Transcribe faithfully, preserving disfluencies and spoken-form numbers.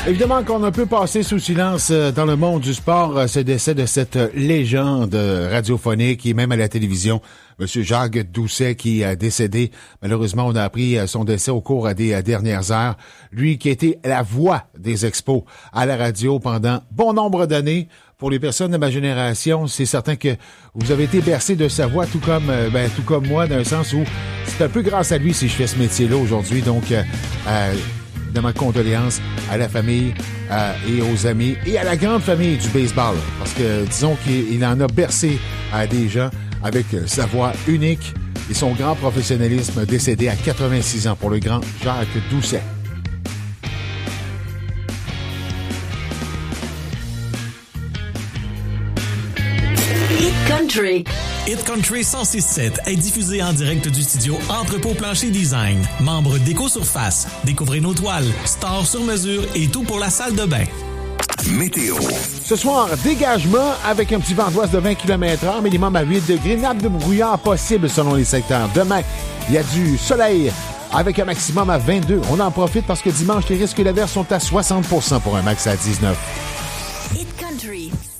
Évidemment qu'on a peu passé sous silence dans le monde du sport ce décès de cette légende radiophonique et même à la télévision, Monsieur Jacques Doucet qui a décédé. Malheureusement, on a appris son décès au cours des dernières heures. Lui qui était la voix des expos à la radio pendant bon nombre d'années. Pour les personnes de ma génération, c'est certain que vous avez été bercés de sa voix, tout comme ben, tout comme moi, dans un sens où c'est un peu grâce à lui si je fais ce métier-là aujourd'hui. Donc, euh, euh, de ma condoléance à la famille euh, et aux amis et à la grande famille du baseball. Parce que, disons qu'il en a bercé à des gens avec sa voix unique et son grand professionnalisme, décédé à quatre-vingt-six ans pour le grand Jacques Doucet. Hit Country. Hit Country cent six sept est diffusé en direct du studio Entrepôt Plancher Design. Membre d'Éco-Surface. Découvrez nos toiles, stores sur mesure et tout pour la salle de bain. Météo. Ce soir, dégagement avec un petit vent d'ouest de vingt kilomètres heure, minimum à huit degrés. Nappe de brouillard possible selon les secteurs. Demain, il y a du soleil avec un maximum à vingt-deux. On en profite parce que dimanche, les risques d'averse sont à soixante pour cent pour un max à dix-neuf. Hit Country.